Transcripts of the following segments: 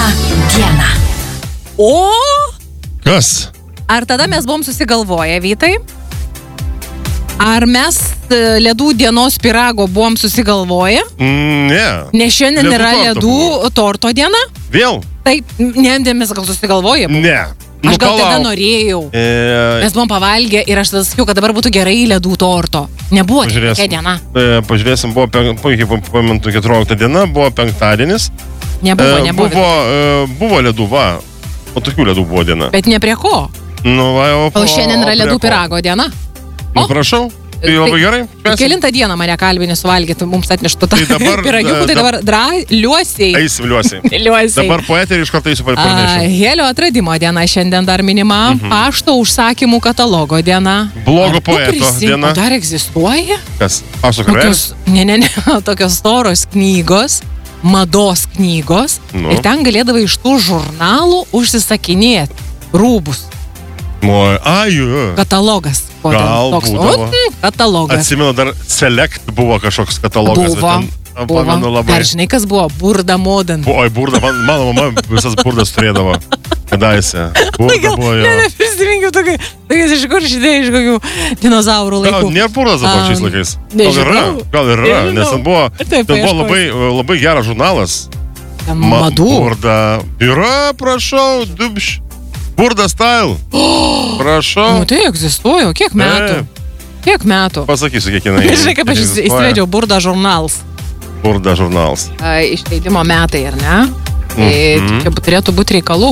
dieną. O? Kas? Ar tada mes buvom susigalvoję, Vytai? Ar mes ledų dienos pyrago buvom susigalvoję? Ne. Nes šiandien Ledų yra torto ledų torto diena? Vėl? Taip, ne, mes gal susigalvoję. Ne. Aš gal tada norėjau. Mes buvom pavalgę ir aš tada sakiau, kad dabar būtų gerai ledų torto. Nebuvo tokia diena. Pažiūrėsim, buvo puikiai pamintų 14 diena, buvo penktadienis. Nebuvo. Buvo ledų, va. O tokių ledų buvo diena. Bet ne prie ko. Nu, va, o šiandien yra ledų pyrago diena. Nu, prašau. Tai labai gerai. Kelintą dieną mane kalbinį suvalgyti, mums atneštų tą pyragiukų, tai dabar liuosiai. Eisim liuosiai. Dabar po eterį iš karto eisiu pranešiu. Helio atradimo diena šiandien dar minima, pašto užsakymų katalogo diena. Blogo poeto diena. Dar egzistuoja? Kas? Pašto karalius? Ne, tokios storos knygos, mados knygos. Ir ten galėdavai iš tų žurnalų užsisakinėti rūbus. Katalogas. Gal būdavo. Katalogas. Atsimenu, dar Select buvo kažkoks katalogas. Buvo. Dar žinai, kas buvo? Burda Modern. Oi, Burda, mano mama visas burdas turėdavo. Kadaise. Burda buvo jo. Ne, prisiminkiu tokias iš kur šitė, iš kokių dinozaurų laikų. Nėra burdas dabar šiais laikais. Gal yra, nes ten buvo labai geras žurnalas. Madų. Burda. Yra, prašau, dubš. Burda Style. Prašau. Nu, tai egzistuoja. Kiek metų? Pasakysiu, kiek jinai. Žinai, kaip aš įsivedžiau Burda žurnals. Burda žurnals. Išleidimo metai, ar ne? Tai čia turėtų būti reikalų.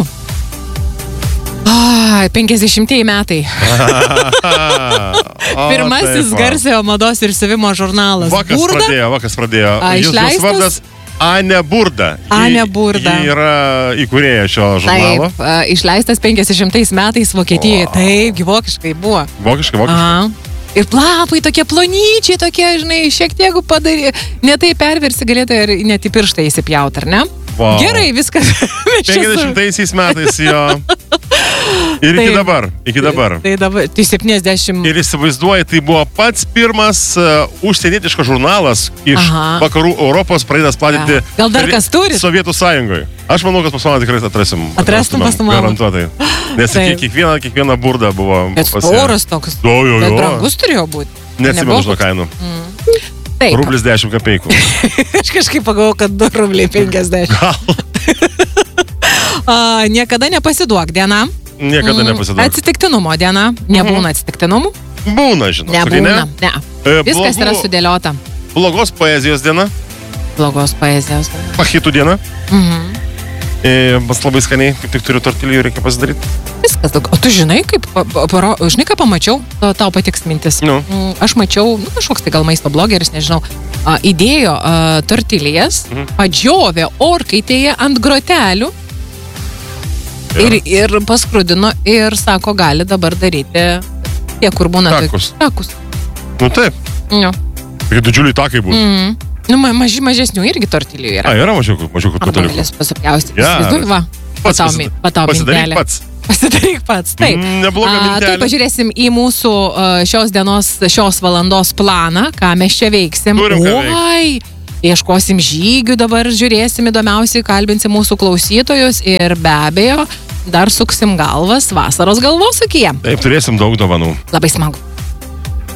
50 metai. Pirmasis garsiojo mados ir siuvimo žurnalas. Vakas pradėjo. Jūsų vardas Ane Burda. Ane Burda. Ji yra įkūrėja šio žurnalo. Taip, išleistas 50 metais Vokietijoje. Taip, vokiškai buvo. Vokiškai. Ir lapai tokie plonyčiai, tokie, žinai, šiek tiek padarė. Ne tai perversi galėtų ir net į pirštą įsipjauti, ar ne? Wow. Gerai, viskas. 50 metais jo. Ir iki dabar. Tai 70. Ir įsivaizduoji, tai buvo pats pirmas užsienietiškas žurnalas iš vakarų Europos pradėtas platinti. Gal dar kas turi? Sovietų Sąjungoje. Aš manau, kad pas mane tikrai atrasim. Atrastum pas mane. Garantuotai. Nes kiekviena burda buvo. Bet sporas toks. Bet brangus turėjo būti. Neatsimenu žinau kainų. Rublis 10 kapeikų. Aš kažkaip pagalvojau, kad 2 rubliai 50. Niekada nepasiduok diena. Niekada nepasiduok. Atsitiktinumo diena. Nebūna atsitiktinumų? Būna, žinau. Nebūna. Ne. Viskas yra sudėliota. Blogos poezijos diena. Pachitų diena. Bas labai skaniai, kaip tik turiu tortilijų, reikia pasidaryti. Viskas daug. O tu žinai, žinai, ką pamačiau? Tau patiks mintis. Aš mačiau, kažkoks tai gal maisto blogeris, nežinau, įdėjo tortilijas, padžiovė orkaitėje ant grotelių ir paskrudino ir sako, gali dabar daryti tie, kur būna takus. Nu taip. Tokie didžiuliai takai būtų. Nu, mažesnių irgi tortilijų yra. Yra mažiau tortilijų. Galės pasipjaustyti. Va, pasidaryk pats. Pasidaryk pats, taip. Nebloga mintelė. Tai pažiūrėsim į mūsų šios valandos planą, ką mes čia veiksim. Oi, ieškosim žygių dabar, žiūrėsim įdomiausiai, kalbinsim mūsų klausytojus ir be abejo, dar suksim galvas vasaros galvosukyje. Taip, turėsim daug dovanų. Labai smagu.